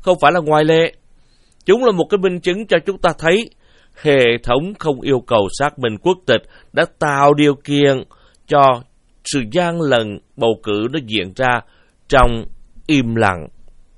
không phải là ngoại lệ. Chúng là một cái minh chứng cho chúng ta thấy hệ thống không yêu cầu xác minh quốc tịch đã tạo điều kiện cho sự gian lận bầu cử nó diễn ra trong im lặng.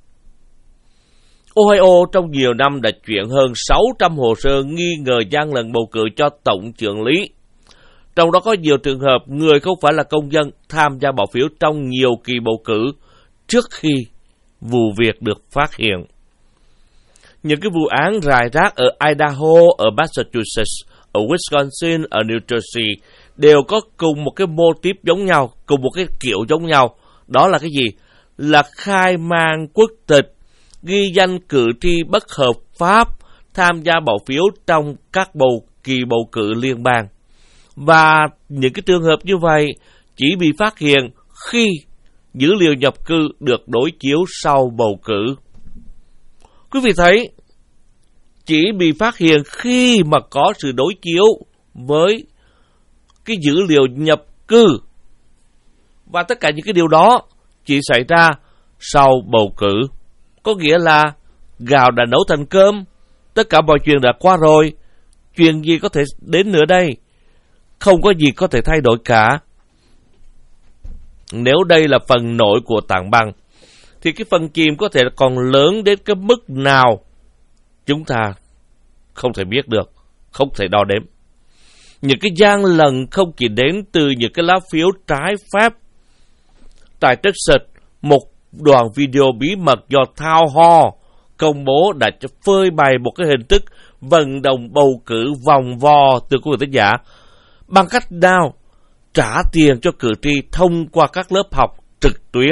Ohio trong nhiều năm đã chuyển hơn 600 hồ sơ nghi ngờ gian lận bầu cử cho tổng chưởng lý. Trong đó có nhiều trường hợp người không phải là công dân tham gia bỏ phiếu trong nhiều kỳ bầu cử trước khi vụ việc được phát hiện. Những cái vụ án rải rác ở Idaho, ở Massachusetts, ở Wisconsin, ở New Jersey đều có cùng một cái mô típ giống nhau, cùng một cái kiểu giống nhau. Đó là cái gì? Là khai mang quốc tịch, ghi danh cử tri bất hợp pháp tham gia bỏ phiếu trong các kỳ bầu cử liên bang. Và những cái trường hợp như vậy chỉ bị phát hiện khi dữ liệu nhập cư được đối chiếu sau bầu cử. Quý vị thấy, chỉ bị phát hiện khi mà có sự đối chiếu với cái dữ liệu nhập cư. Và tất cả những cái điều đó chỉ xảy ra sau bầu cử. Có nghĩa là gạo đã nấu thành cơm, tất cả mọi chuyện đã qua rồi, chuyện gì có thể đến nữa đây? Không có gì có thể thay đổi cả. Nếu đây là phần nổi của tảng băng, thì cái phần chìm có thể còn lớn đến cái mức nào chúng ta không thể biết được, không thể đo đếm. Những cái gian lận không chỉ đến từ những cái lá phiếu trái phép. Tại Texas, một đoạn video bí mật do Town Hall công bố đã phơi bày một cái hình thức vận động bầu cử vòng vo từ quý vị thính giả bằng cách nào trả tiền cho cử tri thông qua các lớp học trực tuyến.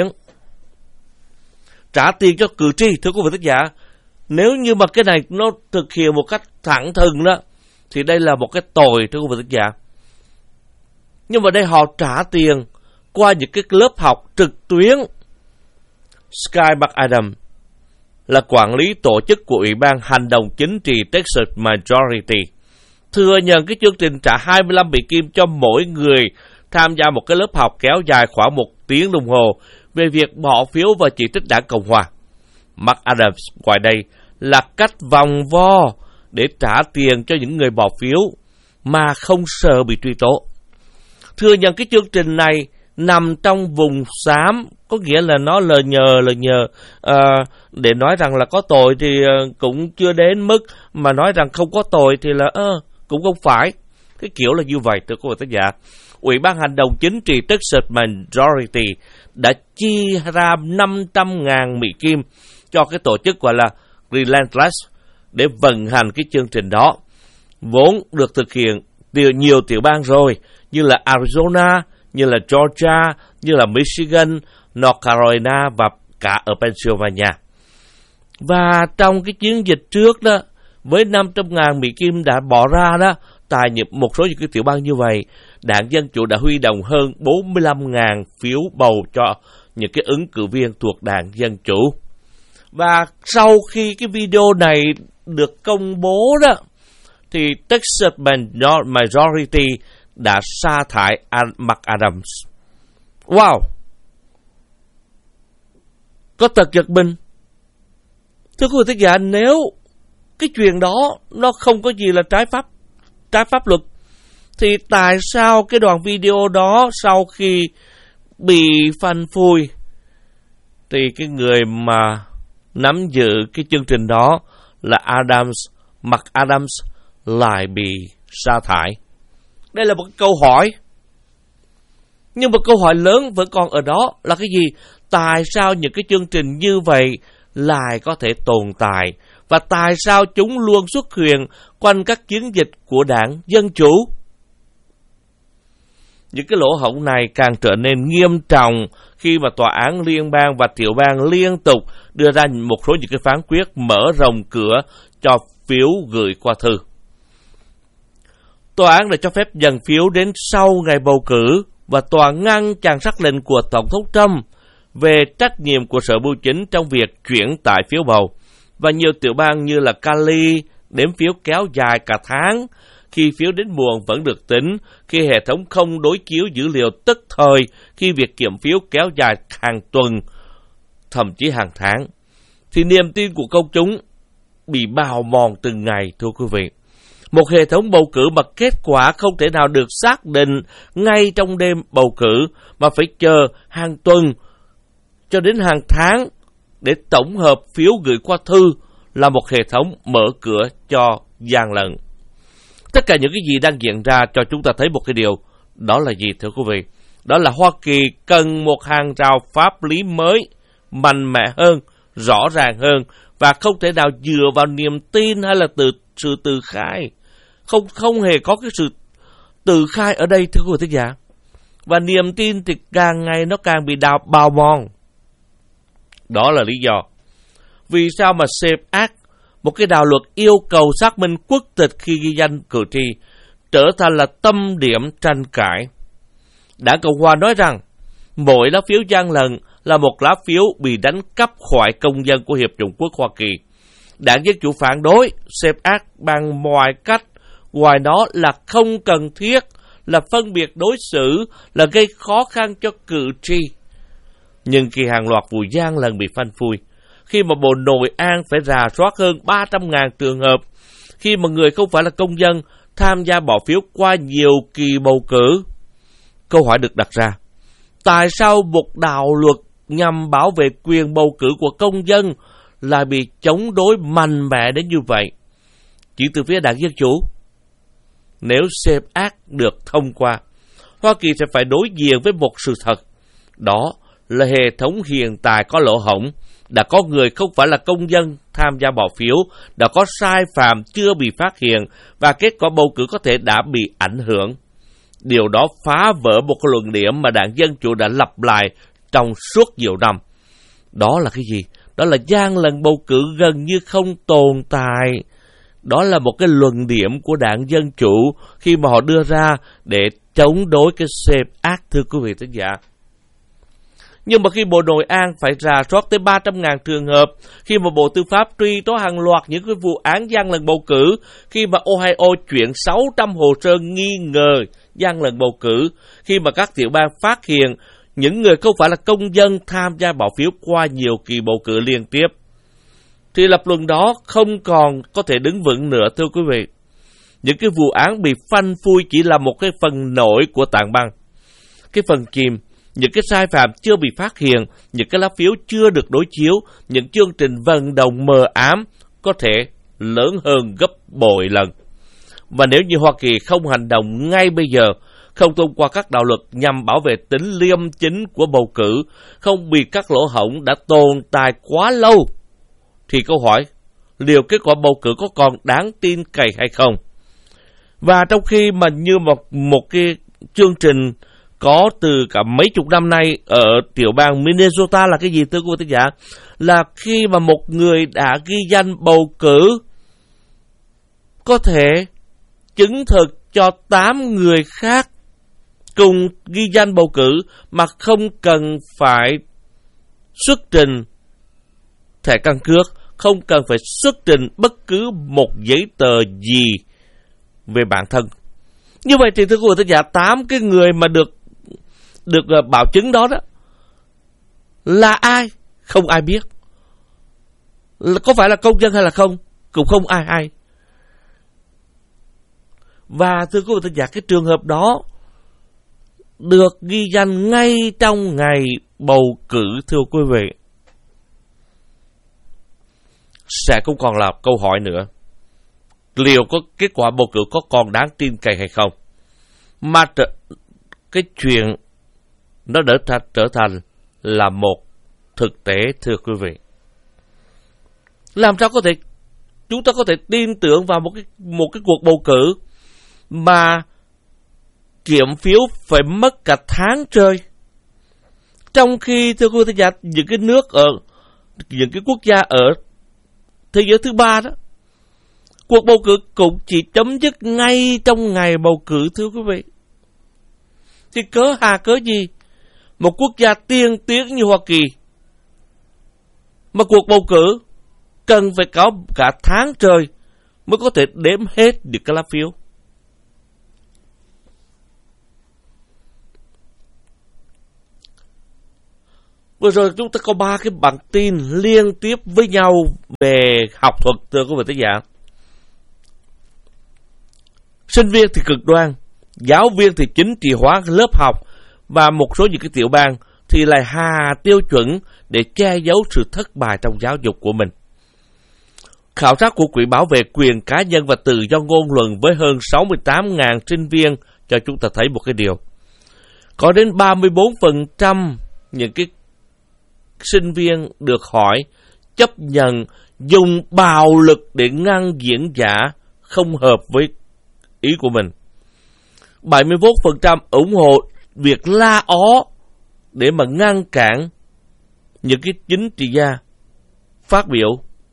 Trả tiền cho cử tri, thưa quý vị thính giả, nếu như mà cái này nó thực hiện một cách thẳng thừng đó, thì đây là một cái tội, thưa quý vị thính giả. Nhưng mà đây họ trả tiền qua những cái lớp học trực tuyến. Sky McAdams là quản lý tổ chức của Ủy ban Hành động Chính trị Texas Majority thừa nhận cái chương trình trả 25 Mỹ Kim cho mỗi người tham gia một cái lớp học kéo dài khoảng 1 tiếng đồng hồ về việc bỏ phiếu và chỉ trích đảng Cộng Hòa. McAdams gọi đây là cách vòng vo để trả tiền cho những người bỏ phiếu mà không sợ bị truy tố. Thừa nhận cái chương trình này nằm trong vùng xám, có nghĩa là nó lờ nhờ, để nói rằng là có tội thì cũng chưa đến mức, mà nói rằng không có tội thì là cũng không phải. Cái kiểu là như vậy, thưa quý vị thính giả. Ủy ban Hành động Chính trị Texas Majority đã chi ra 500.000 Mỹ Kim cho cái tổ chức gọi là Relentless để vận hành cái chương trình đó. Vốn được thực hiện nhiều tiểu bang rồi, như là Arizona, như là Georgia, như là Michigan, North Carolina và cả ở Pennsylvania. Và trong cái chiến dịch trước đó, với 500.000 Mỹ Kim đã bỏ ra đó, tại một số những cái tiểu bang như vậy, Đảng Dân Chủ đã huy động hơn 45.000 phiếu bầu cho những cái ứng cử viên thuộc Đảng Dân Chủ. Và sau khi cái video này được công bố đó, thì Texas Majority đã sa thải McAdams. Wow! Có tật giật mình. Thưa quý vị thính giả, nếu cái chuyện đó nó không có gì là trái pháp luật, thì tại sao cái đoạn video đó sau khi bị phanh phui thì cái người mà nắm giữ cái chương trình đó là McAdams lại bị sa thải? Đây là một cái câu hỏi. Nhưng một câu hỏi lớn vẫn còn ở đó là cái gì? Tại sao những cái chương trình như vậy lại có thể tồn tại? Và tại sao chúng luôn xuất hiện quanh các chiến dịch của Đảng Dân Chủ? Những cái lỗ hổng này càng trở nên nghiêm trọng khi mà tòa án liên bang và tiểu bang liên tục đưa ra một số những cái phán quyết mở rộng cửa cho phiếu gửi qua thư. Tòa án đã cho phép dần phiếu đến sau ngày bầu cử, và tòa ngăn chặn sắc lệnh của Tổng thống Trump về trách nhiệm của Sở Bưu chính trong việc chuyển tải phiếu bầu. Và nhiều tiểu bang như là Cali đếm phiếu kéo dài cả tháng, khi phiếu đến muộn vẫn được tính, khi hệ thống không đối chiếu dữ liệu tức thời, khi việc kiểm phiếu kéo dài hàng tuần, thậm chí hàng tháng. thì niềm tin của công chúng bị bào mòn từng ngày, thưa quý vị. Một hệ thống bầu cử mà kết quả không thể nào được xác định ngay trong đêm bầu cử, mà phải chờ hàng tuần cho đến hàng tháng để tổng hợp phiếu gửi qua thư, là một hệ thống mở cửa cho gian lận. Tất cả những cái gì đang diễn ra cho chúng ta thấy một cái điều, đó là gì thưa quý vị? Đó là Hoa Kỳ cần một hàng rào pháp lý mới, mạnh mẽ hơn, rõ ràng hơn, và không thể nào dựa vào niềm tin hay là sự từ khai. Không hề có cái sự từ khai ở đây, thưa quý vị thính giả. Và niềm tin thì càng ngày nó càng bị bào mòn. Đó là lý do vì sao mà SAFE Act, một cái đạo luật yêu cầu xác minh quốc tịch khi ghi danh cử tri, trở thành là tâm điểm tranh cãi. Đảng Cộng hòa nói rằng mỗi lá phiếu gian lận là một lá phiếu bị đánh cắp khỏi công dân của Hiệp chủng quốc Hoa Kỳ. Đảng Dân chủ phản đối SAFE Act bằng mọi cách, ngoài nó là không cần thiết, là phân biệt đối xử, là gây khó khăn cho cử tri. Nhưng khi hàng loạt vụ gian lận bị phanh phui, khi mà Bộ Nội an phải rà soát hơn 300.000 trường hợp, khi mà người không phải là công dân tham gia bỏ phiếu qua nhiều kỳ bầu cử, câu hỏi được đặt ra: tại sao một đạo luật nhằm bảo vệ quyền bầu cử của công dân lại bị chống đối mạnh mẽ đến như vậy? Chỉ từ phía Đảng Dân Chủ, nếu SAFE Act được thông qua, Hoa Kỳ sẽ phải đối diện với một sự thật, đó là hệ thống hiện tại có lỗ hổng, đã có người không phải là công dân tham gia bỏ phiếu, đã có sai phạm chưa bị phát hiện, và kết quả bầu cử có thể đã bị ảnh hưởng. Điều đó phá vỡ một cái luận điểm mà Đảng Dân Chủ đã lặp lại trong suốt nhiều năm. Đó là cái gì? Đó là gian lận bầu cử gần như không tồn tại. Đó là một cái luận điểm của Đảng Dân Chủ khi mà họ đưa ra để chống đối cái SAFE Act, thưa quý vị thính giả. Nhưng mà khi Bộ Nội an phải rà soát tới 300.000 trường hợp, khi mà Bộ Tư pháp truy tố hàng loạt những cái vụ án gian lận bầu cử, khi mà Ohio chuyển 600 hồ sơ nghi ngờ gian lận bầu cử, khi mà các tiểu bang phát hiện những người không phải là công dân tham gia bỏ phiếu qua nhiều kỳ bầu cử liên tiếp, thì lập luận đó không còn có thể đứng vững nữa, thưa quý vị. Những cái vụ án bị phanh phui chỉ là một cái phần nổi của tảng băng. Cái phần chìm, những cái sai phạm chưa bị phát hiện, những cái lá phiếu chưa được đối chiếu, những chương trình vận động mờ ám có thể lớn hơn gấp bội lần. Và nếu như Hoa Kỳ không hành động ngay bây giờ, không thông qua các đạo luật nhằm bảo vệ tính liêm chính của bầu cử, không bị các lỗ hổng đã tồn tại quá lâu, thì câu hỏi, liệu kết quả bầu cử có còn đáng tin cậy hay không? Và trong khi mà như một cái chương trình có từ cả mấy chục năm nay ở tiểu bang Minnesota là cái gì thưa quý vị thính giả? Là khi mà một người đã ghi danh bầu cử có thể chứng thực cho 8 người khác cùng ghi danh bầu cử mà không cần phải xuất trình thẻ căn cước, không cần phải xuất trình bất cứ một giấy tờ gì về bản thân. Như vậy thì thưa quý vị thính giả, 8 cái người mà được bảo chứng đó là ai? Không ai biết. Có phải là công dân hay là không? Cũng không ai hay. Và thưa quý vị thính giả, cái trường hợp đó được ghi danh ngay trong ngày bầu cử, thưa quý vị. Sẽ không còn là câu hỏi nữa. Liệu có kết quả bầu cử có còn đáng tin cậy hay không? Mà cái chuyện nó đã trở thành là một thực tế, thưa quý vị. Làm sao có thể chúng ta có thể tin tưởng vào một cái cuộc bầu cử mà kiểm phiếu phải mất cả tháng trời, trong khi thưa quý vị thính giả, những cái nước những cái quốc gia ở thế giới thứ ba đó, cuộc bầu cử cũng chỉ chấm dứt ngay trong ngày bầu cử, thưa quý vị. Thì cớ gì một quốc gia tiên tiến như Hoa Kỳ mà cuộc bầu cử cần phải có cả tháng trời mới có thể đếm hết được cái lá phiếu? Vừa rồi chúng ta có 3 cái bản tin liên tiếp với nhau về học thuật, thưa quý vị thính giả. Sinh viên thì cực đoan, giáo viên thì chính trị hóa lớp học, và một số những cái tiểu bang thì lại hà tiêu chuẩn để che giấu sự thất bại trong giáo dục của mình. Khảo sát của Quỹ bảo vệ quyền cá nhân và tự do ngôn luận với hơn 68.000 sinh viên cho chúng ta thấy một cái điều. Có đến 34% những cái sinh viên được hỏi chấp nhận dùng bạo lực để ngăn diễn giả không hợp với ý của mình. 71% ủng hộ việc la ó để mà ngăn cản những cái chính trị gia phát biểu.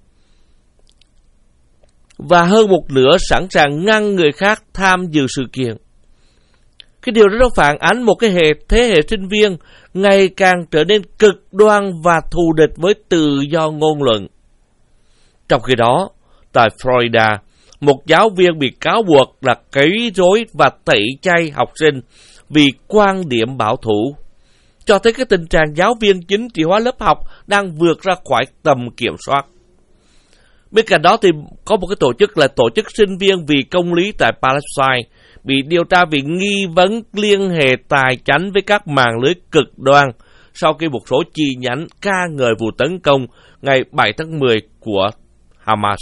Và hơn một nửa sẵn sàng ngăn người khác tham dự sự kiện. Cái điều đó phản ánh một cái thế hệ sinh viên ngày càng trở nên cực đoan và thù địch với tự do ngôn luận. Trong khi đó, tại Florida, một giáo viên bị cáo buộc là quấy rối và tẩy chay học sinh vì quan điểm bảo thủ, cho thấy cái tình trạng giáo viên chính trị hóa lớp học đang vượt ra khỏi tầm kiểm soát. Bên cạnh đó thì có một cái tổ chức là tổ chức sinh viên vì công lý tại Palestine bị điều tra vì nghi vấn liên hệ tài chánh với các mạng lưới cực đoan sau khi một số chi nhánh ca ngợi vụ tấn công ngày 7 tháng 10 của Hamas.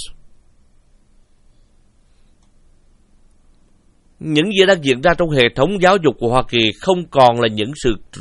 Những gì đang diễn ra trong hệ thống giáo dục của Hoa Kỳ không còn là những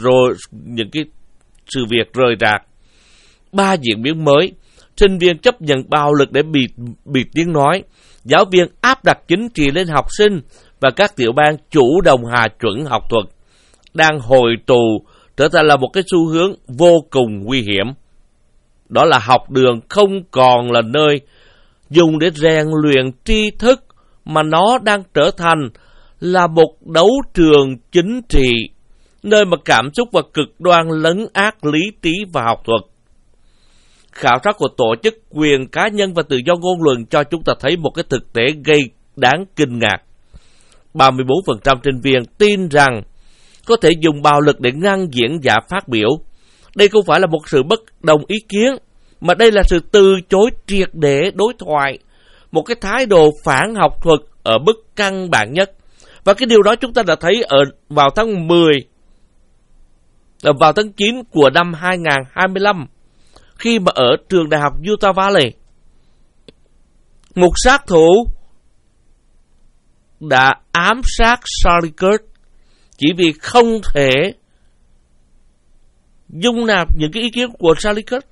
sự việc rời rạc. 3 diễn biến mới: sinh viên chấp nhận bạo lực để bị tiếng nói, giáo viên áp đặt chính trị lên học sinh, và các tiểu bang chủ động hạ chuẩn học thuật đang hồi tụ trở thành là một cái xu hướng vô cùng nguy hiểm. Đó là học đường không còn là nơi dùng để rèn luyện tri thức, mà nó đang trở thành là một đấu trường chính trị, nơi mà cảm xúc và cực đoan lấn át lý trí và học thuật. Khảo sát của tổ chức quyền cá nhân và tự do ngôn luận cho chúng ta thấy một cái thực tế gây đáng kinh ngạc. 34% sinh viên tin rằng có thể dùng bạo lực để ngăn diễn giả phát biểu. Đây không phải là một sự bất đồng ý kiến, mà đây là sự từ chối triệt để đối thoại, một cái thái độ phản học thuật ở mức căn bản nhất. Và cái điều đó chúng ta đã thấy vào tháng 9 của năm 2025, khi mà ở trường đại học Utah Valley, một sát thủ đã ám sát Charlie Kirk chỉ vì không thể dung nạp những cái ý kiến của Charlie Kirk.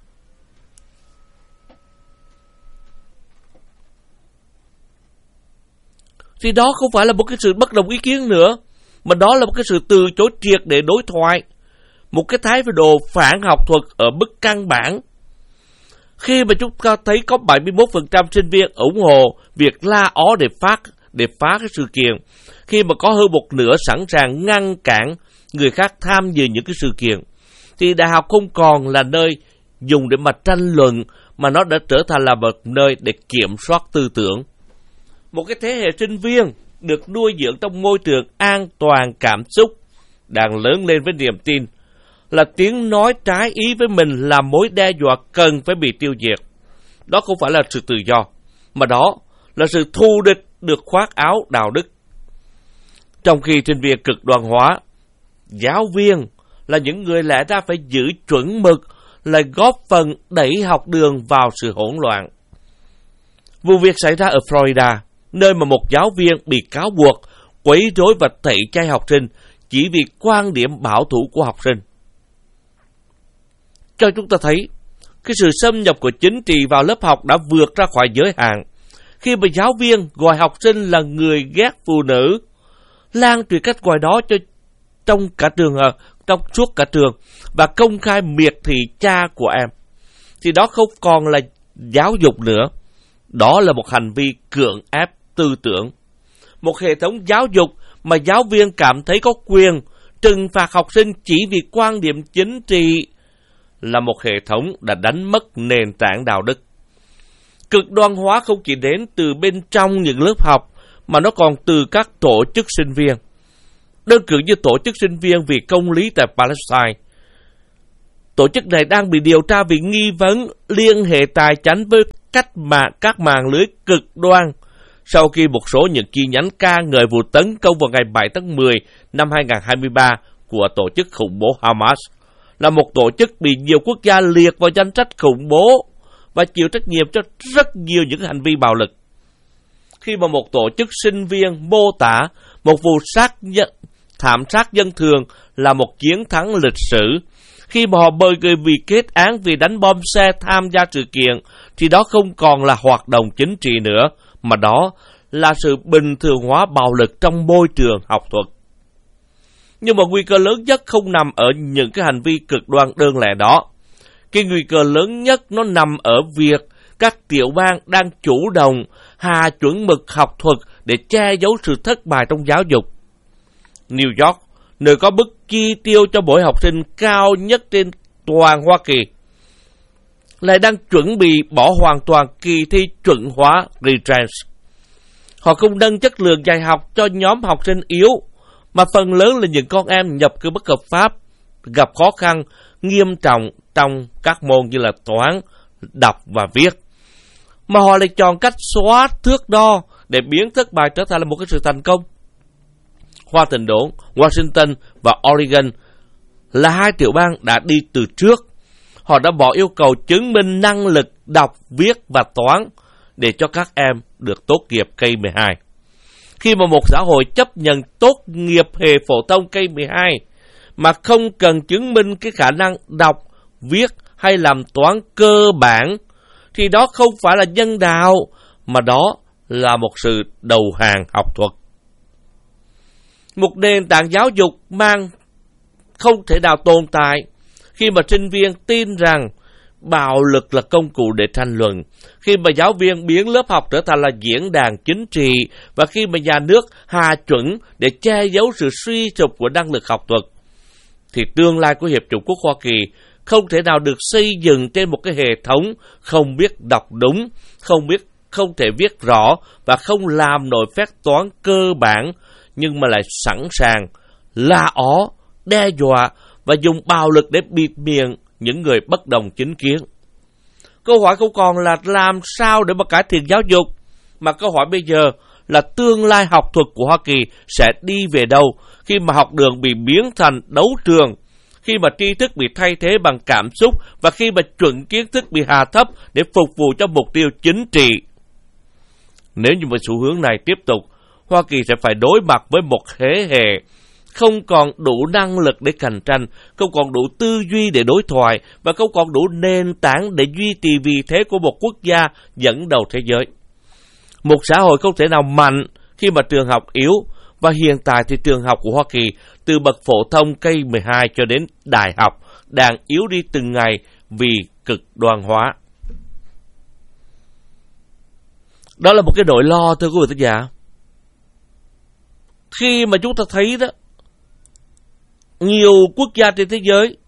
Thì đó không phải là một cái sự bất đồng ý kiến nữa, mà đó là một cái sự từ chối triệt để đối thoại, một cái thái độ phản học thuật ở mức căn bản. Khi mà chúng ta thấy có 71% sinh viên ủng hộ việc la ó để phá cái sự kiện, khi mà có hơn một nửa sẵn sàng ngăn cản người khác tham dự những cái sự kiện, thì đại học không còn là nơi dùng để mà tranh luận, mà nó đã trở thành là một nơi để kiểm soát tư tưởng. Một cái thế hệ sinh viên được nuôi dưỡng trong môi trường an toàn cảm xúc đang lớn lên với niềm tin là tiếng nói trái ý với mình là mối đe dọa cần phải bị tiêu diệt. Đó không phải là sự tự do, mà đó là sự thù địch được khoác áo đạo đức. Trong khi sinh viên cực đoan hóa, giáo viên là những người lẽ ra phải giữ chuẩn mực, lại góp phần đẩy học đường vào sự hỗn loạn. Vụ việc xảy ra ở Florida, nơi mà một giáo viên bị cáo buộc quấy rối và tẩy chay học sinh chỉ vì quan điểm bảo thủ của học sinh. Cho chúng ta thấy, cái sự xâm nhập của chính trị vào lớp học đã vượt ra khỏi giới hạn, khi mà giáo viên gọi học sinh là người ghét phụ nữ, lan truyền cách gọi đó trong suốt cả trường, và công khai miệt thị cha của em, thì đó không còn là giáo dục nữa. Đó là một hành vi cưỡng ép tư tưởng. Một hệ thống giáo dục mà giáo viên cảm thấy có quyền trừng phạt học sinh chỉ vì quan điểm chính trị là một hệ thống đã đánh mất nền tảng đạo đức. Cực đoan hóa không chỉ đến từ bên trong những lớp học, mà nó còn từ các tổ chức sinh viên. Đơn cử như tổ chức sinh viên vì công lý tại Palestine, Tổ chức này đang bị điều tra vì nghi vấn liên hệ tài chánh với các mạng lưới cực đoan sau khi một số những chi nhánh ca ngợi vụ tấn công vào ngày 7 tháng 10 năm 2023 của tổ chức khủng bố Hamas, là một tổ chức bị nhiều quốc gia liệt vào danh sách khủng bố và chịu trách nhiệm cho rất nhiều những hành vi bạo lực. Khi mà một tổ chức sinh viên mô tả một vụ thảm sát dân thường là một chiến thắng lịch sử, khi mà họ mời người bị kết án vì đánh bom xe tham gia sự kiện, thì đó không còn là hoạt động chính trị nữa, mà đó là sự bình thường hóa bạo lực trong môi trường học thuật. Nhưng mà nguy cơ lớn nhất không nằm ở những cái hành vi cực đoan đơn lẻ đó. Cái nguy cơ lớn nhất nó nằm ở việc các tiểu bang đang chủ động hạ chuẩn mực học thuật để che giấu sự thất bại trong giáo dục. New York, nơi có mức chi tiêu cho mỗi học sinh cao nhất trên toàn Hoa Kỳ, lại đang chuẩn bị bỏ hoàn toàn kỳ thi chuẩn hóa Retrench. Họ không nâng chất lượng dạy học cho nhóm học sinh yếu, mà phần lớn là những con em nhập cư bất hợp pháp, gặp khó khăn nghiêm trọng trong các môn như là toán, đọc và viết. Mà họ lại chọn cách xóa thước đo để biến thất bại trở thành là một cái sự thành công. Hoa Thịnh Đốn, Washington và Oregon là hai tiểu bang đã đi từ trước. Họ đã bỏ yêu cầu chứng minh năng lực đọc, viết và toán để cho các em được tốt nghiệp K-12. Khi mà một xã hội chấp nhận tốt nghiệp hệ phổ thông K-12 mà không cần chứng minh cái khả năng đọc, viết hay làm toán cơ bản, thì đó không phải là nhân đạo, mà đó là một sự đầu hàng học thuật. Một nền tảng giáo dục không thể nào tồn tại khi mà sinh viên tin rằng bạo lực là công cụ để tranh luận, khi mà giáo viên biến lớp học trở thành là diễn đàn chính trị, và khi mà nhà nước hạ chuẩn để che giấu sự suy sụp của năng lực học thuật, thì tương lai của Hiệp chủng quốc Hoa Kỳ không thể nào được xây dựng trên một cái hệ thống không biết đọc đúng, không thể viết rõ và không làm nổi phép toán cơ bản, nhưng mà lại sẵn sàng la ó, đe dọa và dùng bạo lực để bịt miệng những người bất đồng chính kiến. Câu hỏi không còn là làm sao để mà cải thiện giáo dục, mà câu hỏi bây giờ là tương lai học thuật của Hoa Kỳ sẽ đi về đâu khi mà học đường bị biến thành đấu trường, khi mà tri thức bị thay thế bằng cảm xúc và khi mà chuẩn kiến thức bị hạ thấp để phục vụ cho mục tiêu chính trị. Nếu như mà xu hướng này tiếp tục, Hoa Kỳ sẽ phải đối mặt với một thế hệ không còn đủ năng lực để cạnh tranh, không còn đủ tư duy để đối thoại và không còn đủ nền tảng để duy trì vị thế của một quốc gia dẫn đầu thế giới. Một xã hội không thể nào mạnh khi mà trường học yếu, và hiện tại thì trường học của Hoa Kỳ từ bậc phổ thông K-12 cho đến đại học đang yếu đi từng ngày vì cực đoan hóa. Đó là một cái nỗi lo, thưa quý vị thính giả. Khi mà chúng ta thấy đó, nhiều quốc gia trên thế giới,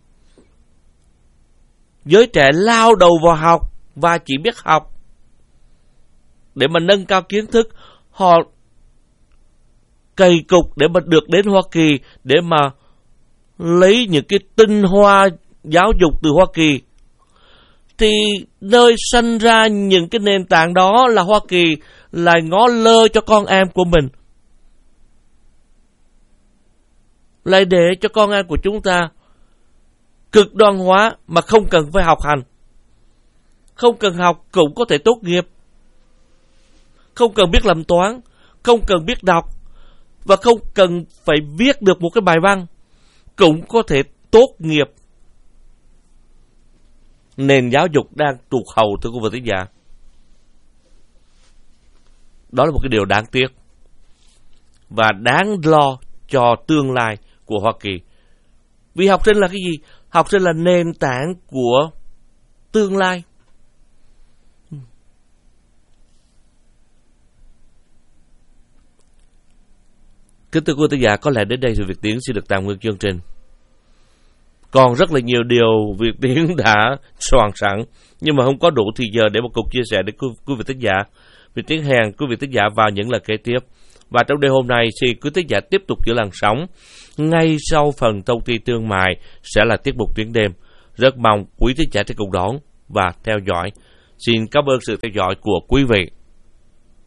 giới trẻ lao đầu vào học và chỉ biết học để mà nâng cao kiến thức, họ cày cục để mà được đến Hoa Kỳ để mà lấy những cái tinh hoa giáo dục từ Hoa Kỳ. Thì nơi sanh ra những cái nền tảng đó là Hoa Kỳ lại ngó lơ cho con em của mình, lại để cho con em của chúng ta cực đoan hóa mà không cần phải học hành. Không cần học cũng có thể tốt nghiệp. Không cần biết làm toán, không cần biết đọc, và không cần phải viết được một cái bài văn, cũng có thể tốt nghiệp. Nền giáo dục đang tụt hậu, thưa quý vị thính giả. Đó là một cái điều đáng tiếc và đáng lo cho tương lai của Hoa Kỳ. Vì học sinh là cái gì? Học sinh là nền tảng của tương lai. Kính thưa quý vị thính giả, có lẽ đến đây thì Việt Tiến xin được tạm ngưng chương trình. Còn rất là nhiều điều Việt Tiến đã soạn sẵn, nhưng mà không có đủ thì giờ để một cuộc chia sẻ để quý vị thính giả. Việt Tiến hẹn quý vị thính giả vào những lần kế tiếp. Và trong đêm hôm nay, xin quý thính giả tiếp tục giữ làn sóng. Ngay sau phần thông tin thương mại sẽ là tiết mục Tiếng Đêm. Rất mong quý thính giả sẽ cùng đón và theo dõi. Xin cảm ơn sự theo dõi của quý vị.